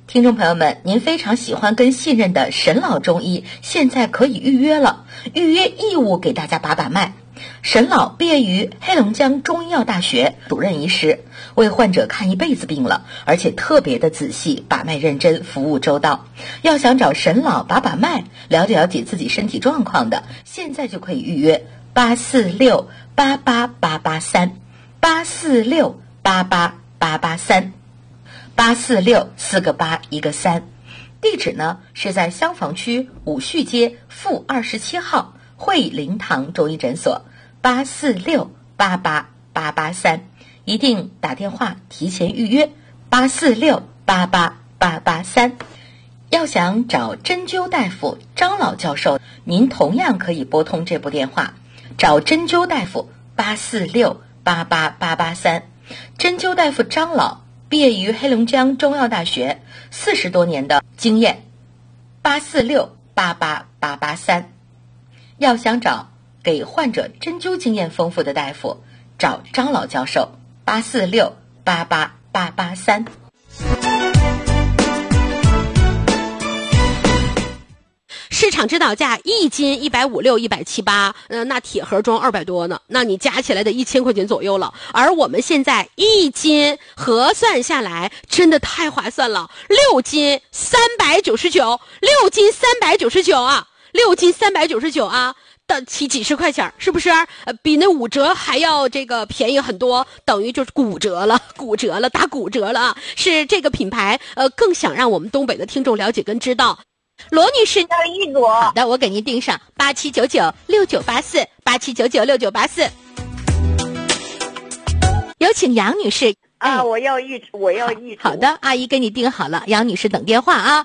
听众朋友们，您非常喜欢跟信任的沈老中医，现在可以预约了，预约义务给大家把把脉。沈老毕业于黑龙江中医药大学，主任医师，为患者看一辈子病了，而且特别的仔细，把脉认真，服务周到。要想找沈老把把脉，了解自己身体状况的，现在就可以预约846-88883，846-88883。846四个8一个3，地址呢是在香坊区武旭街负27号惠灵堂中医诊所，846-88883，一定打电话提前预约846-88883。要想找针灸大夫张老教授，您同样可以拨通这部电话，找针灸大夫846-88883。针灸大夫张老毕业于黑龙江中药大学，40多年的经验，846-88883。要想找给患者针灸经验丰富的大夫，找张老教授，846-88883。 市场指导价一斤156、178，那铁盒装200多呢，那你加起来得1000块钱左右了。而我们现在一斤核算下来真的太划算了，6斤399，6斤399啊，6斤399啊，的起几十块钱，是不是？比那5折还要这个便宜很多，等于就是打骨折了，是这个品牌，更想让我们东北的听众了解跟知道。罗女士要一组。 好的，我给您订上87996984，87996984。有请杨女士。 我要一组。 好的，阿姨给你订好了，杨女士等电话啊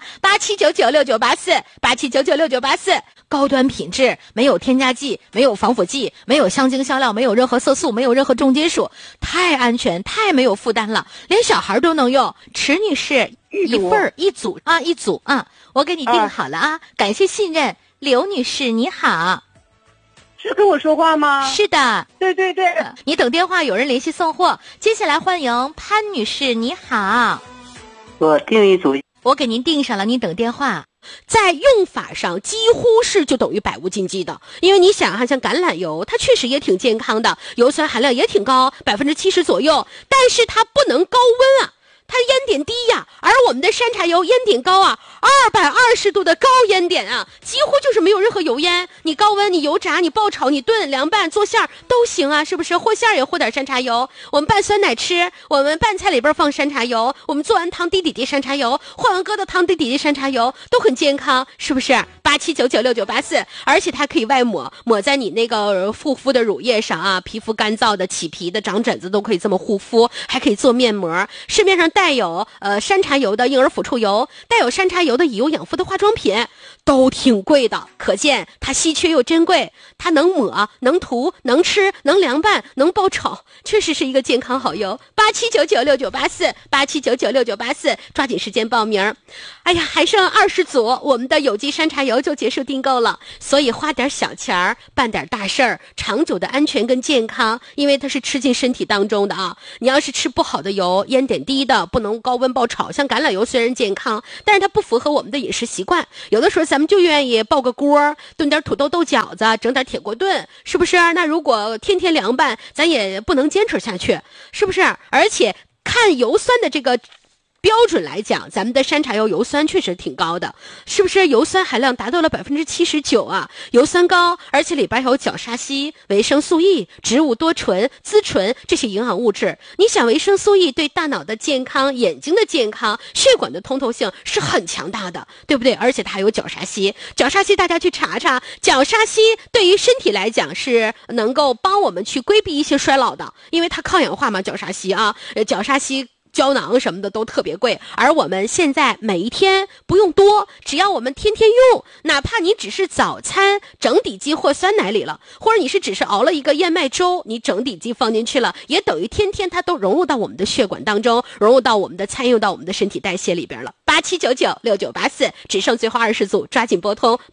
，87996984，87996984。高端品质，没有添加剂，没有防腐剂，没有香精香料，没有任何色素，没有任何重金属，太安全，太没有负担了，连小孩都能用。池女士一份一组啊，我给你订好了啊，感谢信任。刘女士你好。 是跟我说话吗？ 是的。 对， 你等电话，有人联系送货。接下来欢迎潘女士，你好。 我订一组。 我给您订上了，您等电话。在用法上几乎是就等于百无禁忌的，因为你想哈，像橄榄油它确实也挺健康的，油酸含量也挺高，70%左右，但是它不能高温啊，它烟点低呀，而我们的山茶油烟点高啊，220度的高烟点啊，几乎就是没有任何油烟。你高温，你油炸，你爆炒，你炖凉拌做馅儿都行啊，是不是？和馅儿也和点山茶油，我们拌酸奶吃，我们拌菜里边放山茶油，我们做完汤滴山茶油，换完疙瘩汤滴山茶油，都很健康，是不是？87996984，而且它可以外抹，抹在你那个护肤的乳液上啊，皮肤干燥的、起皮的、长疹子都可以这么护肤，还可以做面膜。市面上带有山茶油的婴儿抚触油，带有山茶油的以油养肤的化妆品，都挺贵的，可见它稀缺又珍贵。它能抹，能涂，能吃，能凉拌，能爆炒，确实是一个健康好油。87996984，87996984，抓紧时间报名。哎呀，还剩20组，我们的有机山茶油就结束订购了。所以花点小钱儿，办点大事儿，长久的安全跟健康，因为它是吃进身体当中的啊。你要是吃不好的油，烟点低的，不能高温爆炒，像橄榄油虽然健康，但是它不符合我们的饮食习惯。有的时候咱们就愿意爆个锅，炖点土豆豆饺子，整点铁锅炖，是不是？那如果天天凉拌，咱也不能坚持下去，是不是？而且看油酸的这个标准来讲，咱们的山茶油油酸确实挺高的，是不是？油酸含量达到了79%啊，油酸高，而且里边有角鲨烯、维生素 E、植物多醇、滋醇这些营养物质。你想，维生素 E 对大脑的健康、眼睛的健康、血管的通透性是很强大的，对不对？而且它还有角鲨烯，角鲨烯大家去查查，角鲨烯对于身体来讲是能够帮我们去规避一些衰老的，因为它抗氧化嘛，角鲨烯啊，角鲨烯胶囊什么的都特别贵，而我们现在每一天不用多，只要我们天天用，哪怕你只是早餐整底鸡或酸奶里了，或者你是只是熬了一个燕麦粥，你整底鸡放进去了，也等于天天它都融入到我们的血管当中，融入到我们的参与到我们的身体代谢里边了。87996984，只剩最后20组，抓紧拨通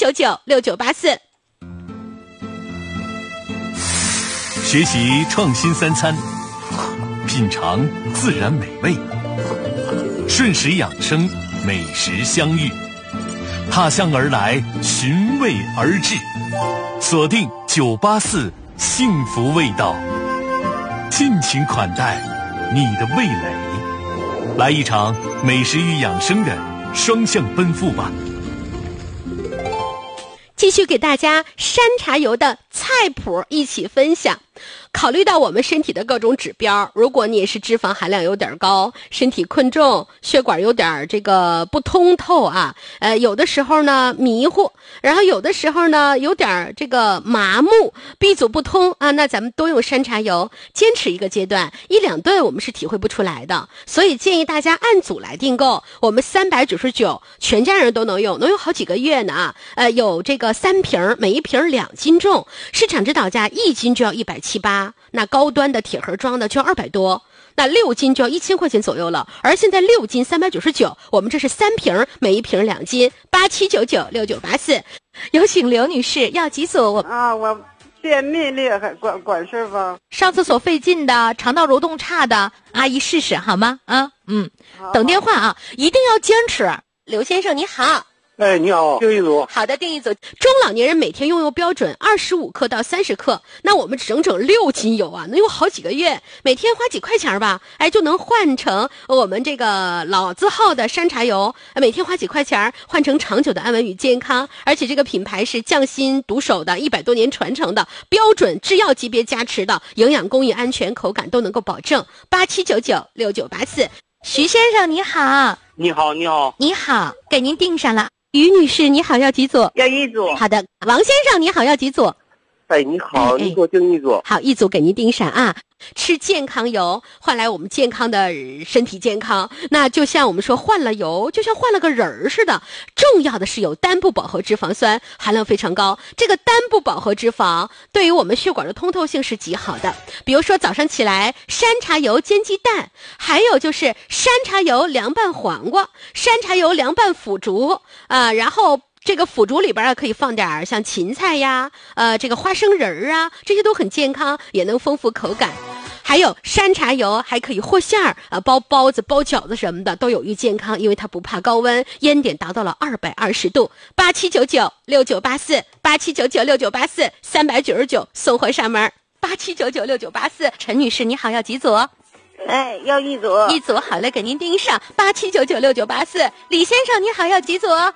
87996984。 学习创新三餐，品尝自然美味，顺时养生， 美食相遇。踏香而来，寻味而至，锁定984幸福味道，尽情款待你的味蕾，来一场美食与养生的双向奔赴吧。 继续给大家山茶油的菜谱一起分享。考虑到我们身体的各种指标，如果你也是脂肪含量有点高，身体困重，血管有点这个不通透啊，有的时候呢迷糊，然后有的时候呢有点这个麻木，闭阻不通啊，那咱们多用山茶油，坚持一个阶段，1-2顿我们是体会不出来的，所以建议大家按组来订购。我们399，全家人都能用好几个月呢啊。有这个3瓶，每一瓶2斤重，市场指导价1斤就要178，那高端的铁盒装的就要200多，那6斤就要1000块钱左右了。而现在6斤399，我们这是3瓶，每一瓶2斤，87996984。有请刘女士，要几组？ 我便秘厉害，管事吧。 上厕所费劲的，肠道蠕动差的，阿姨试试好吗？等电话啊，一定要坚持。 刘先生你好。 哎，你好，订一组。 好的，订一组。中老年人每天用油标准25克到30克，那我们整整6斤油啊，能用好几个月，每天花几块钱吧，就能换成我们这个老字号的山茶油，每天花几块钱换成长久的安稳与健康。而且这个品牌是匠心独守的，100多年传承的，标准制药级别加持的，营养供应、安全、口感都能够保证。87996984。徐先生你好。 你好，你好， 你好，给您订上了。 于女士你好，要几组？ 要1组。 好的。王先生你好，要几组？ 哎，你好，你给我订1组。 好，1组给您订上啊。吃健康油换来我们健康的身体健康，那就像我们说换了油就像换了个人儿似的。重要的是有单不饱和脂肪酸，含量非常高，这个单不饱和脂肪对于我们血管的通透性是极好的。比如说早上起来山茶油煎鸡蛋，还有就是山茶油凉拌黄瓜，山茶油凉拌腐竹然后这个腐竹里边可以放点像芹菜呀，这个花生仁啊，这些都很健康，也能丰富口感。还有山茶油还可以和馅儿包包子、包饺子什么的都有益健康，因为它不怕高温，烟点达到了220度。87996984，87996984，399送货上门。87996984。陈女士你好，要几组？ 哎，要1组。 1组好了，给您订上。87996984。李先生你好，要几组？ 要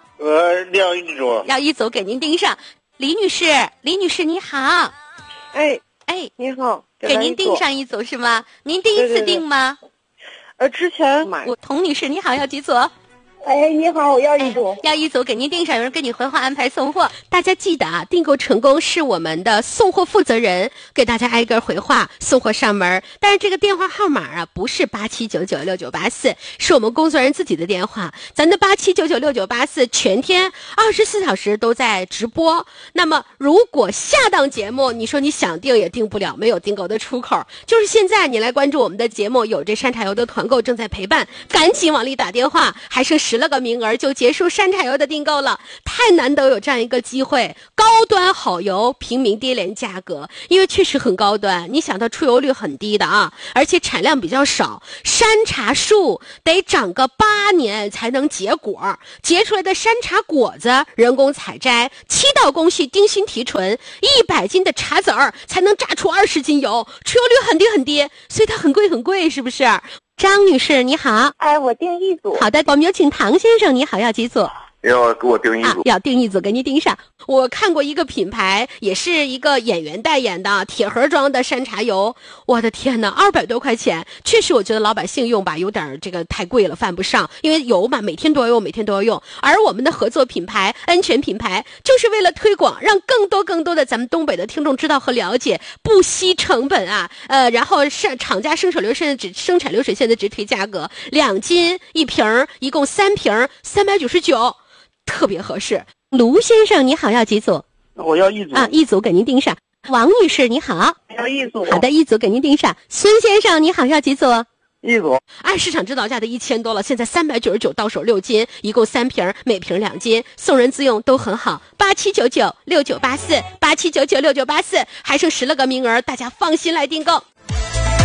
1组。 要1组给您订上。李女士你好。 哎，你好， 给您订上1组是吗？您第一次订吗？ 之前买。 童女士你好，要几组？ 哎，你好，我要1组。 要1组给您订上，有人跟你回话安排送货。大家记得啊，订购成功是我们的送货负责人给大家挨个回话，送货上门。但是这个电话号码不是87996984，是我们工作人员自己的电话。咱的87996984全天24小时都在直播。那么如果下档节目你说你想订也订不了，没有订购的出口，就是现在你来关注我们的节目，有这山茶油的团购正在陪伴，赶紧往里打电话，还剩10个名额就结束山茶油的订购了，太难得有这样一个机会，高端好油，平民低廉价格，因为确实很高端，你想它出油率很低的啊，而且产量比较少，山茶树得长个8年才能结果，结出来的山茶果子人工采摘，7道工序精心提纯，100斤的茶籽儿才能榨出20斤油，出油率很低很低，所以它很贵，是不是？张女士你好。 哎，我订1组。 好的，我们有请唐先生，你好，要几组？ 要给我订1组。 要订1组，给您订上。我看过一个品牌，也是一个演员代言的铁盒装的山茶油，我的天哪，200多块钱，确实我觉得老百姓用吧有点这个太贵了，犯不上，因为油嘛每天都要用。而我们的合作品牌安全品牌就是为了推广，让更多的咱们东北的听众知道和了解，不惜成本啊，然后厂家生产流水线的直推价格，2斤1瓶，一共3瓶399，特别合适。卢先生你好，要几组？ 我要1组。 1组给您订上。王女士你好。 要1组。 好的，1组给您订上。孙先生你好，要几组 ？1组。 按市场指导价的1000多了，现在399到手6斤，一共3瓶，每瓶2斤，送人自用都很好。87996984，87996984，还剩10个名额，大家放心来订购。